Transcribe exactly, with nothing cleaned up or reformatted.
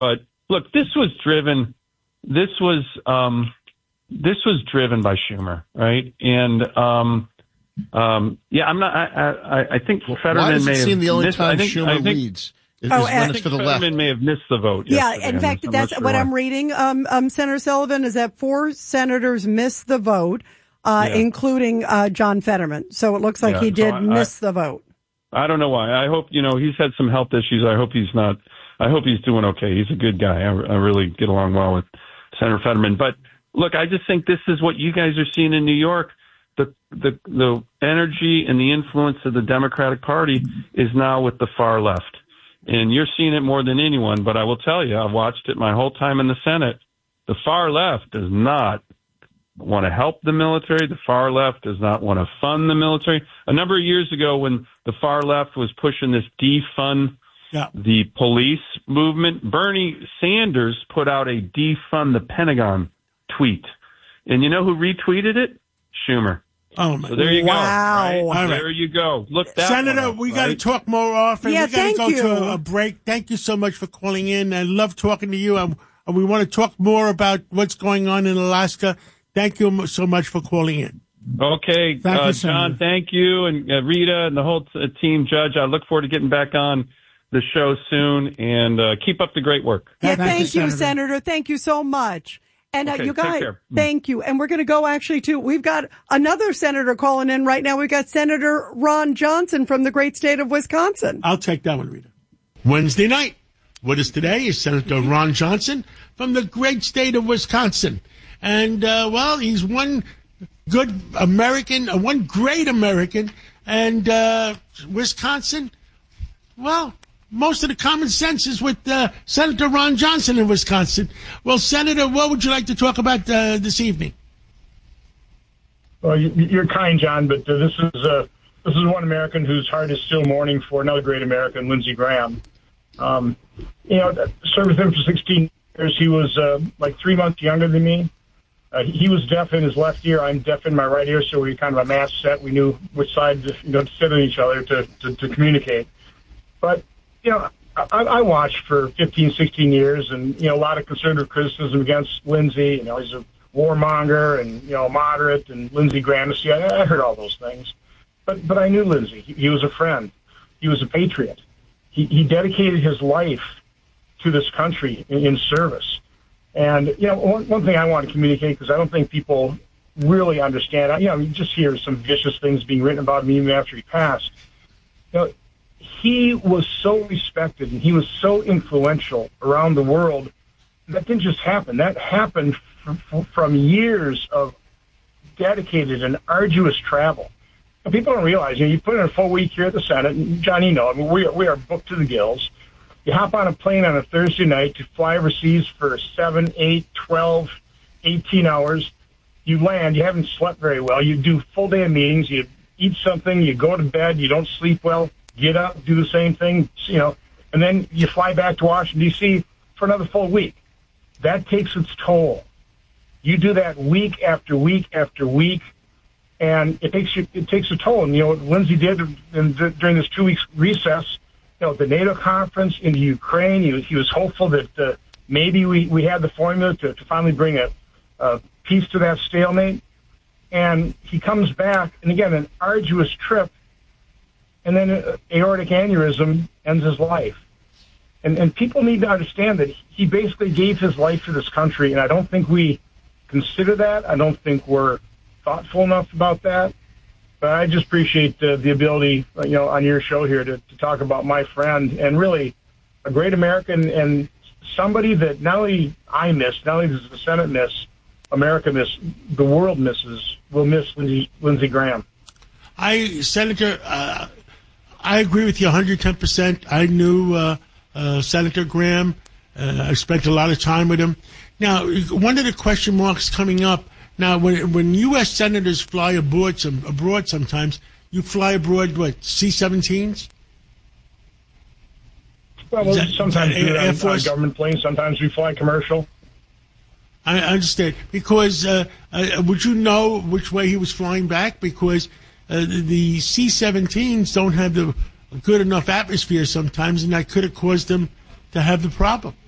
But look, this was driven. This was um, this was driven by Schumer, right? And um, um, yeah, I'm not. I, I, I think Fetterman Why does it may seem have the only missed, time I think, Schumer I think, leads is Oh, when and- it's for the Fetterman left? may have missed the vote. Yeah, yesterday. in I'm fact, not- I'm that's not sure what why. I'm reading, um, um, Senator Sullivan, is that four senators missed the vote, uh, Yeah. including uh, John Fetterman. So it looks like Yeah, he so did I- miss the vote. I don't know why. I hope, you know, he's had some health issues. I hope he's not, I hope he's doing okay. He's a good guy. I, I really get along well with Senator Fetterman. But look, I just think this is what you guys are seeing in New York. The, the, the energy and the influence of the Democratic Party is now with the far left. And you're seeing it more than anyone. But I will tell you, I've watched it my whole time in the Senate. The far left does not want to help the military. The far left does not want to fund the military. A number of years ago, when the far left was pushing this defund Yeah. the police movement, Bernie Sanders put out a defund the Pentagon tweet. And you know who retweeted it? Schumer. Oh, my So there you Wow. go. Right? All right. There you go. Look that Senator, one up, we got to right? talk more often. Yeah, we got to thank go you. to a break. Thank you so much for calling in. I love talking to you. And we want to talk more about what's going on in Alaska. Thank you so much for calling in. Okay, Thank uh, you, John, Senator. thank you, and uh, Rita and the whole t- team, Judge. I look forward to getting back on the show soon, and uh, keep up the great work. Yeah, Thank thank, you, you, Senator. Senator. Thank you so much. And uh, Okay, you take guys, care. thank you. And we're going to go actually to, we've got another senator calling in right now. We've got Senator Ron Johnson from the great state of Wisconsin. I'll take that one, Rita. Wednesday night. With us today is Senator Ron Johnson from the great state of Wisconsin. And, uh, well, he's one good American, uh, one great American. And uh, Wisconsin, well, most of the common sense is with uh, Senator Ron Johnson in Wisconsin. Well, Senator, what would you like to talk about uh, this evening? Well, you- you're kind, John, but uh, this is uh, this is one American whose heart is still mourning for another great American, Lindsey Graham. Um, you know, served with him for sixteen years. He was uh, like three months younger than me. Uh, he was deaf in his left ear. I'm deaf in my right ear, so we kind of a match set. We knew which side to, you know, to sit on each other to, to, to communicate. But, you know, I, I watched for fifteen, sixteen years, and, you know, a lot of conservative criticism against Lindsey. You know, he's a warmonger and, you know, moderate, and Lindsey Graham. See, I, I heard all those things. But but I knew Lindsey. He, he was a friend. He was a patriot. He, he dedicated his life to this country in, in service. And, you know, one, one thing I want to communicate, because I don't think people really understand, I, you know, you just hear some vicious things being written about him even after he passed. You know, he was so respected and he was so influential around the world. That didn't just happen. That happened from, from years of dedicated and arduous travel. And people don't realize, you know, you put in a full week here at the Senate, and John, you know, I mean, we are, we are booked to the gills. You hop on a plane on a Thursday night to fly overseas for seven, eight, twelve, eighteen hours. You land, you haven't slept very well. You do full day of meetings. You eat something, you go to bed, you don't sleep well, get up, do the same thing, you know, and then you fly back to Washington, D C for another full week. That takes its toll. You do that week after week after week, and it takes you, it takes a toll. And, you know, what Lindsey did in, during this two weeks recess, you know, the NATO conference in Ukraine, he was, he was hopeful that uh, maybe we, we had the formula to, to finally bring a, a peace to that stalemate. And he comes back, and again, an arduous trip, and then an aortic aneurysm ends his life. And, and people need to understand that he basically gave his life to this country, and I don't think we consider that. I don't think we're thoughtful enough about that. But I just appreciate the, the ability, you know, on your show here to, to talk about my friend and really a great American and somebody that not only I miss, not only does the Senate miss, America miss, the world misses, will miss Lindsey, Lindsey Graham. I, Senator, uh, I agree with you one hundred ten percent. I knew uh, uh, Senator Graham. Uh, I spent a lot of time with him. Now, one of the question marks coming up, now, when when U S senators fly abroad, some, abroad sometimes, you fly abroad, what, C seventeens? Well, well that- sometimes is that we do it Air on, on Force? government planes. Sometimes we fly commercial. I understand. Because uh, uh, would you know which way he was flying back? Because uh, the C seventeens don't have the good enough atmosphere sometimes, and that could have caused them to have the problem.